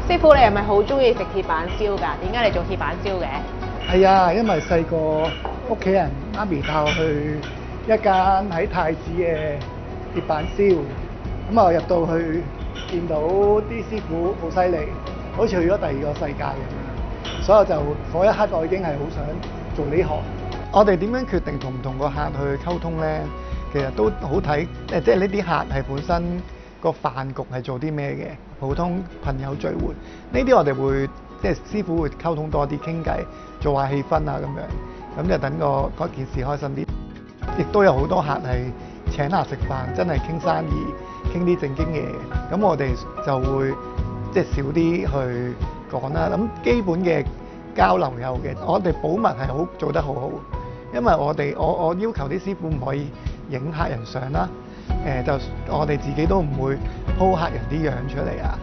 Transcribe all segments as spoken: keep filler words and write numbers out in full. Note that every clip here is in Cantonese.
師傅，你係咪好中意食鐵板燒㗎？點解你做鐵板燒嘅？ 係啊，因為細個屋企人媽咪帶我去一間喺太子嘅鐵板燒，咁啊入到去見到啲師傅好犀利，好似去咗第二個世界咁樣，所以就嗰一刻我已經係好想做呢行。我哋點樣決定同唔同個客去溝通咧？其實都好睇，誒即係呢啲客係本身個飯局係做啲咩嘅，普通朋友聚會，呢啲我哋會即係師傅會溝通多啲傾偈，做下氣氛啊咁樣，咁就等個嗰件事開心啲。亦都有好多客係請客食飯，真係傾生意，傾啲正經嘢，咁我哋就會即係少啲去講啦。咁基本嘅交流有嘅，我哋保密係好做得好好，因為我哋我我要求啲師傅唔可以影客人相啦，誒、呃、就我哋自己都唔會 po 客人啲樣出嚟啊。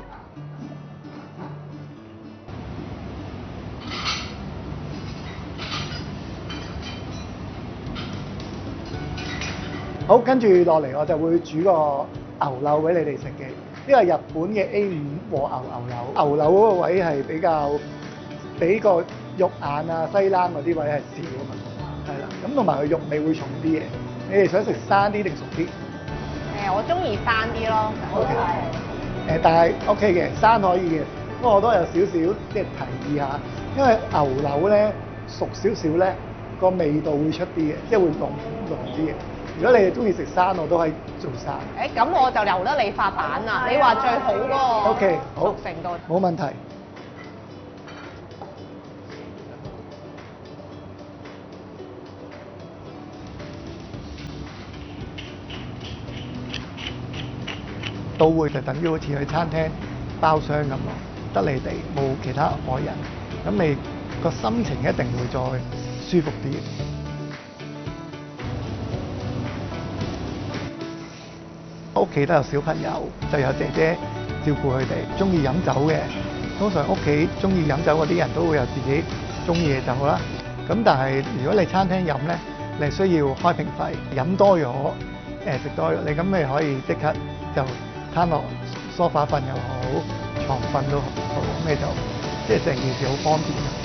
好，跟住落嚟我就會煮個牛柳俾你哋食嘅，呢個係日本嘅 A 五和牛牛柳，牛柳嗰個位係比較比個肉眼啊西冷嗰啲位係少啊嘛，係啦，咁同埋佢肉味會重啲嘅。你哋想食生啲定熟啲？ 誒，我中意生啲咯。 O K。誒，但係 O K 嘅，生可以嘅，不過我都有少少即係提議下，因為牛柳咧熟少少咧個味道會出啲嘅，即係會濃濃啲嘅。如果你係中意食生，我都可以做生。 誒，咁我就由得你發蛋啦。你話最好嗰個 O K， 好， 熟程度。 冇問題。到會就等於好似去餐廳包廂咁咯，得你哋冇其他外人，咁你個心情一定會再舒服啲。屋企都有小朋友，就有姐姐照顧佢哋。中意飲酒嘅，通常屋企中意飲酒嗰啲人都會有自己中意嘅酒啦。咁但係如果你餐廳飲咧，你需要開瓶費，飲多咗，誒、呃、食多咗，你咁你可以即刻就攤落梳化瞓又好，床瞓都好，咁你就即係成件事好方便。